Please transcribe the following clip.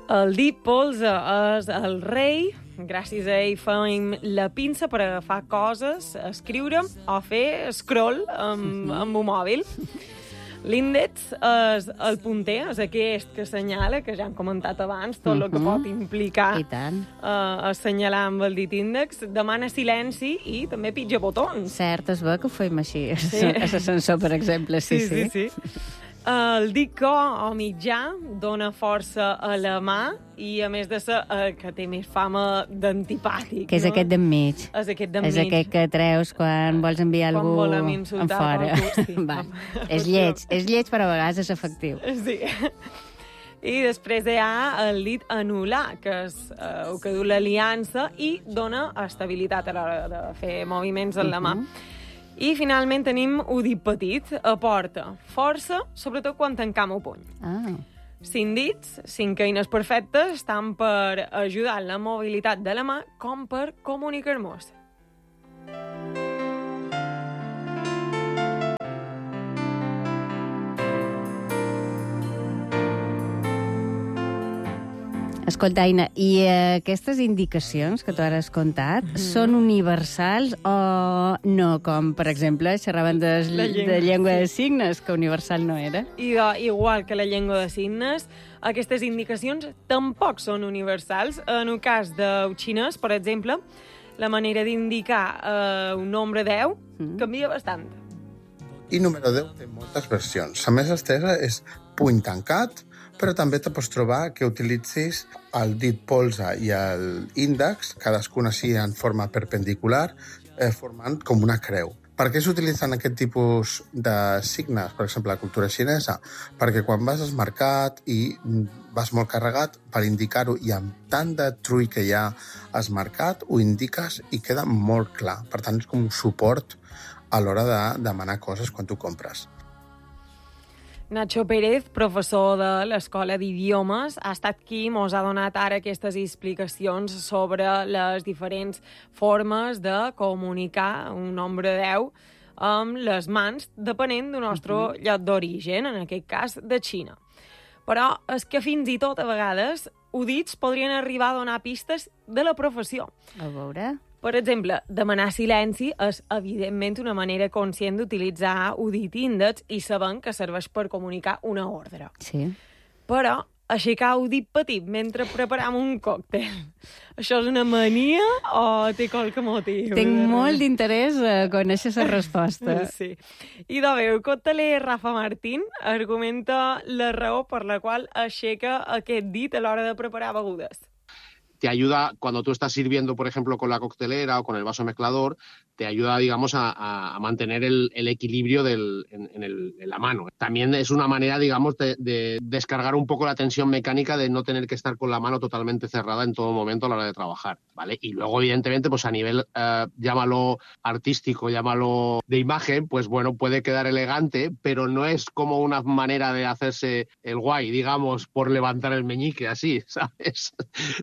El dit polze és el rei. Gràcies a ell fem la pinça per agafar coses, escriure o fer scroll amb un mòbil. L'índex és el punter, és aquest que assenyala, que ja hem comentat abans, tot el que pot implicar assenyalar amb el dit índex. Demana silenci i també pitja botons. Cert, es veu que ho fem així. Sí. A l'ascensor, per exemple, sí. El dit co o mitjà dona força a la mà i, a més de ser que té més fama d'antipàtic. Que és aquest d'enmig. És aquest d'enmig. És aquest que treus quan vols enviar algú en fora. Sí. És lleig, però a vegades és efectiu. Sí. I després hi ha el dit anul·lar, que és el que du l'aliança i dona estabilitat a l'hora de fer moviments en la mà. I, finalment, tenim un dit petit, aporta força, sobretot quan tancam el puny. 5 dits, 5 eines perfectes, tant per ajudar en la mobilitat de la mà com per comunicar-nos. Escolta, Aina, i aquestes indicacions que tu ara has contat són universals o no? Com, per exemple, xerraven de llengua de signes, que universal no era. Igual que la llengua de signes, aquestes indicacions tampoc són universals. En el cas del xinès, per exemple, la manera d'indicar un nombre 10 canvia bastant. I número 10 té moltes versions. La més estesa és puny tancat, però també te pots trobar que utilitzis el dit polze i l'índex, cadascun així en forma perpendicular, formant com una creu. Per què s'utilitzen aquest tipus de signes, per exemple, a la cultura xinesa? Perquè quan vas al mercat i vas molt carregat, per indicar-ho, i amb tant de trull que hi ha al mercat, ho indiques i queda molt clar. Per tant, és com un suport a l'hora de demanar coses quan tu compres. Nacho Pérez, professor de l'Escola d'Idiomes, ha estat qui mos ha donat ara aquestes explicacions sobre les diferents formes de comunicar un nombre 10 amb les mans, depenent del nostre lloc d'origen, en aquest cas de Xina. Però és que fins i tot a vegades udits podrien arribar a donar pistes de la professió. A veure... Per exemple, demanar silenci és, evidentment, una manera conscient d'utilitzar un dit índex i sabem que serveix per comunicar una ordre. Sí. Però aixecar un dit petit mentre preparam un còctel, això és una mania o té qualque motiu? Tinc molt d'interès a conèixer la resposta. Sí. I de bé, el cocteler Rafa Martín argumenta la raó per la qual aixeca aquest dit a l'hora de preparar begudes. Te ayuda, cuando tú estás sirviendo, por ejemplo, con la coctelera o con el vaso mezclador, te ayuda, digamos, a mantener el equilibrio en la mano. También es una manera, digamos, de descargar un poco la tensión mecánica de no tener que estar con la mano totalmente cerrada en todo momento a la hora de trabajar, ¿vale? Y luego, evidentemente, pues a nivel, llámalo artístico, llámalo de imagen, pues bueno, puede quedar elegante, pero no es como una manera de hacerse el guay, digamos, por levantar el meñique, así, ¿sabes?